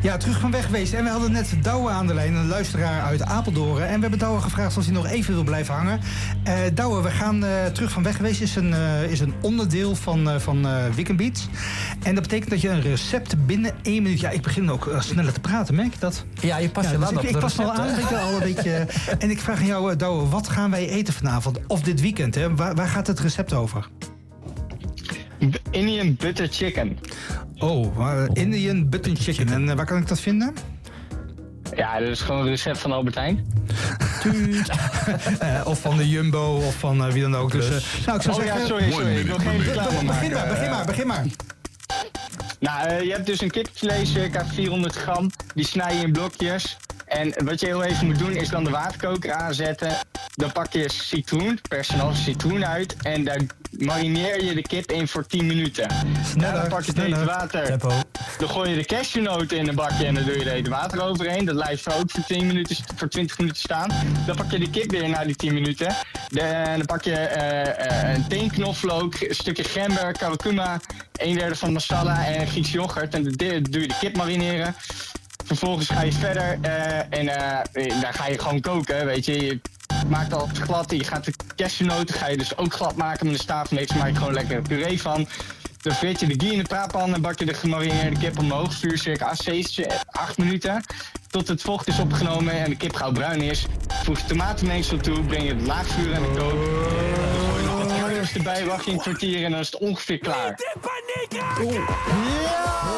Ja, terug van weg geweest. En we hadden net Douwe aan de lijn, een luisteraar uit Apeldoorn. En we hebben Douwe gevraagd of hij nog even wil blijven hangen. Douwe, we gaan terug van weg geweest. Is een onderdeel van Weekend. En dat betekent dat je een recept binnen 1 minuut... Ja, ik begin ook sneller te praten, merk je dat? Ja, je past je wel op ik pas al aan, al een beetje. En ik vraag aan jou, Douwe, wat gaan wij eten vanavond? Of dit weekend, hè? Waar gaat het recept over? Indian butter chicken. Indian butter chicken. En waar kan ik dat vinden? Ja, dat is gewoon een recept van Albert Heijn. Of van de Jumbo, of van wie dan ook. Dus, nou, ik zou zeggen... ja, sorry. Ik wil geen reclame maken. Begin maar. Nou, je hebt dus een kipfilet, circa 400 gram. Die snij je in blokjes. En wat je heel even moet doen, is dan de waterkoker aanzetten. Dan pak je personal citroen uit. En daar marineer je de kip in voor 10 minuten. Dan pak je het hete water. Tempo. Dan gooi je de cashewnoten in een bakje en dan doe je er hete water overheen. Dat blijft ook voor 20 minuten staan. Dan pak je de kip weer na die 10 minuten. Dan pak je een teenknoflook, een stukje gember, kurkuma, 1/3 van masala en Grieks yoghurt. En dan doe je de kip marineren. Vervolgens ga je verder en daar ga je gewoon koken, weet je. Je maakt alles glad en je gaat de cashewnoten ga je dus ook glad maken met een staafmix. Maak je gewoon lekker een puree van. Dan frit je de ghee in de praatpan en bak je de gemarineerde kip omhoog. Vuur circa 8 minuten. Tot het vocht is opgenomen en de kip gauw bruin is. Voeg je tomatenmengsel toe, breng je het laag vuur aan de kook. Dan gooi je nog wat harders erbij, wacht je een kwartier en dan is het ongeveer klaar.